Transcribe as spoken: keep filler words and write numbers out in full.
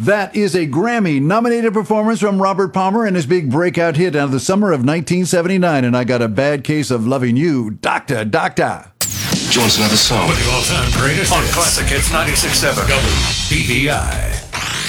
That is a Grammy-nominated performance from Robert Palmer and his big breakout hit out of the summer of nineteen seventy-nine, and I Got a Bad Case of Loving You, Doctor, Doctor. Do you want another song? With the all-time greatest on Classic Hits ninety-six point seven W B V I.